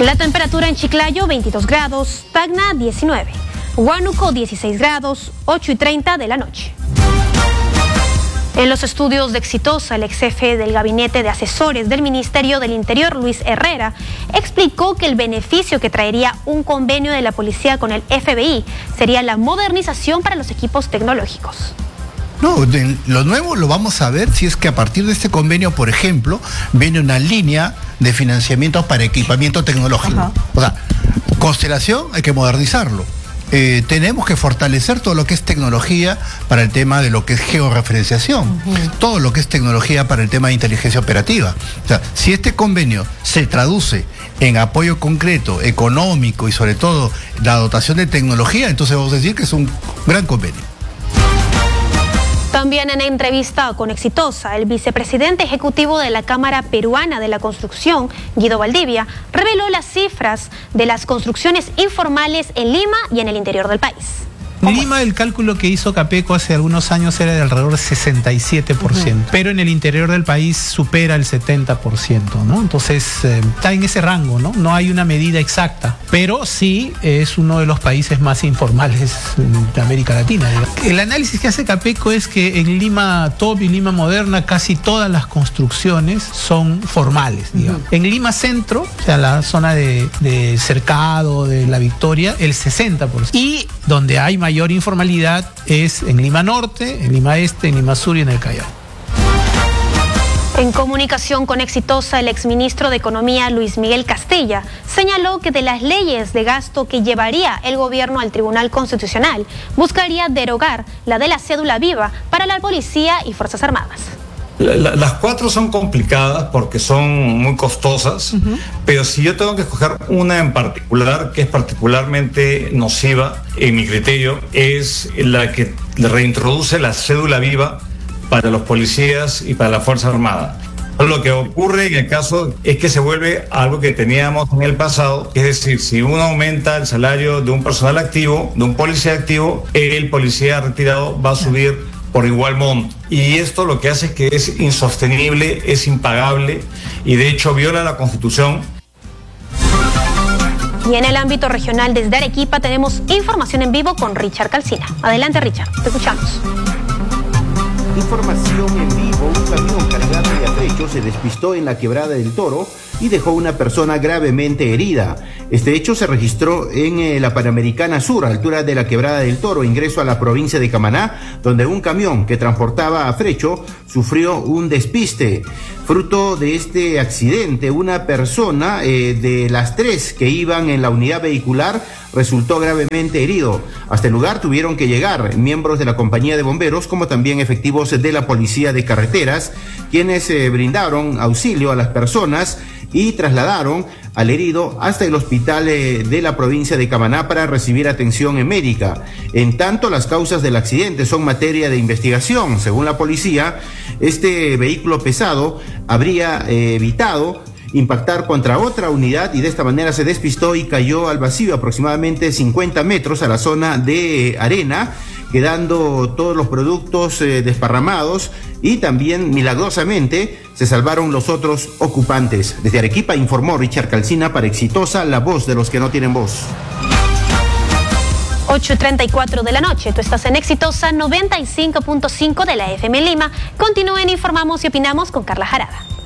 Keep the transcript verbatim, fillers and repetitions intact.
La temperatura en Chiclayo veintidós grados, Tacna diecinueve, Huánuco dieciséis grados, ocho y treinta de la noche. En los estudios de Exitosa, el ex jefe del Gabinete de Asesores del Ministerio del Interior, Luis Herrera, explicó que el beneficio que traería un convenio de la policía con el F B I sería la modernización para los equipos tecnológicos. No, de lo nuevo lo vamos a ver si es que a partir de este convenio, por ejemplo, viene una línea de financiamiento para equipamiento tecnológico. Ajá. O sea, Constelación hay que modernizarlo. Eh, tenemos que fortalecer todo lo que es tecnología para el tema de lo que es georreferenciación, uh-huh. todo lo que es tecnología para el tema de inteligencia operativa. O sea, si este convenio se traduce en apoyo concreto, económico y sobre todo la dotación de tecnología, entonces vamos a decir que es un gran convenio. También en entrevista con Exitosa, el vicepresidente ejecutivo de la Cámara Peruana de la Construcción, Guido Valdivia, reveló las cifras de las construcciones informales en Lima y en el interior del país. En Lima el cálculo que hizo Capeco hace algunos años era de alrededor de sesenta y siete por ciento, uh-huh. pero en el interior del país supera el setenta por ciento, ¿no? Entonces eh, está en ese rango, ¿no? No hay una medida exacta, pero sí es uno de los países más informales de América Latina, digamos. El análisis que hace Capeco es que en Lima Top y Lima Moderna casi todas las construcciones son formales, digamos. Uh-huh. En Lima Centro, o sea, la zona de, de Cercado, de La Victoria, el sesenta por ciento. Y donde hay mayor mayor informalidad es en Lima Norte, en Lima Este, en Lima Sur y en el Callao. En comunicación con Exitosa, el exministro de Economía, Luis Miguel Castilla, señaló que de las leyes de gasto que llevaría el gobierno al Tribunal Constitucional, buscaría derogar la de la cédula viva para la policía y Fuerzas Armadas. La, las cuatro son complicadas porque son muy costosas, uh-huh. pero si yo tengo que escoger una en particular que es particularmente nociva, en mi criterio, es la que reintroduce la cédula viva para los policías y para la Fuerza Armada. Lo que ocurre en el caso es que se vuelve algo que teníamos en el pasado, es decir, si uno aumenta el salario de un personal activo, de un policía activo, el policía retirado va a subir por igual monto. Y esto lo que hace es que es insostenible, es impagable y de hecho viola la Constitución. Y en el ámbito regional desde Arequipa tenemos información en vivo con Richard Calcina. Adelante, Richard, te escuchamos. Información en vivo, un camión cargado de afrecho se despistó en la Quebrada del Toro y dejó una persona gravemente herida. Este hecho se registró en eh, la Panamericana Sur, a altura de la Quebrada del Toro, ingreso a la provincia de Camaná, donde un camión que transportaba afrecho sufrió un despiste. Fruto de este accidente, una persona eh, de las tres que iban en la unidad vehicular resultó gravemente herido. Hasta el lugar tuvieron que llegar miembros de la compañía de bomberos, como también efectivos de la policía de carreteras, quienes eh, brindaron auxilio a las personas y trasladaron al herido hasta el hospital eh, de la provincia de Camaná para recibir atención médica. En tanto, las causas del accidente son materia de investigación. Según la policía, este vehículo pesado habría eh, evitado impactar contra otra unidad y de esta manera se despistó y cayó al vacío aproximadamente cincuenta metros a la zona de arena, quedando todos los productos eh, desparramados y también milagrosamente se salvaron los otros ocupantes. Desde Arequipa informó Richard Calcina para Exitosa, la voz de los que no tienen voz. ocho y treinta y cuatro de la noche, tú estás en Exitosa noventa y cinco punto cinco de la F M Lima. Continúen, informamos y opinamos con Carla Jarada.